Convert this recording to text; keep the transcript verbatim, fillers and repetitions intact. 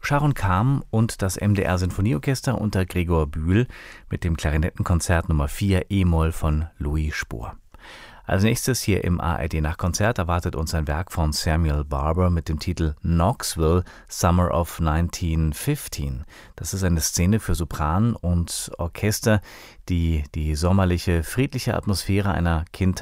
Sharon Kam und das M D R-Sinfonieorchester unter Gregor Bühl mit dem Klarinettenkonzert Nummer vier E-Moll von Louis Spohr. Als nächstes hier im A R D-Nachtkonzert erwartet uns ein Werk von Samuel Barber mit dem Titel Knoxville, Summer of neunzehnhundertfünfzehn. Das ist eine Szene für Sopran und Orchester, die die sommerliche, friedliche Atmosphäre einer Kindheit